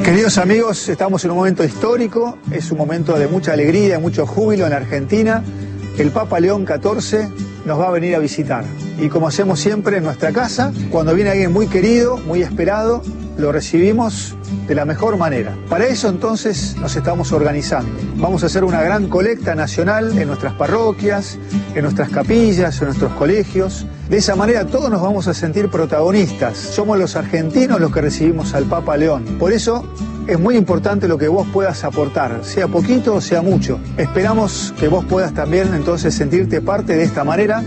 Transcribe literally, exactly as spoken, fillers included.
Queridos amigos, estamos en un momento histórico, es un momento de mucha alegría, de mucho júbilo en Argentina. El Papa León catorce nos va a venir a visitar. Y como hacemos siempre en nuestra casa, cuando viene alguien muy querido, muy esperado, lo recibimos de la mejor manera. Para eso entonces nos estamos organizando. Vamos a hacer una gran colecta nacional en nuestras parroquias, en nuestras capillas, en nuestros colegios. De esa manera todos nos vamos a sentir protagonistas. Somos los argentinos los que recibimos al Papa León. Por eso es muy importante lo que vos puedas aportar, sea poquito o sea mucho. Esperamos que vos puedas también entonces sentirte parte de esta manera.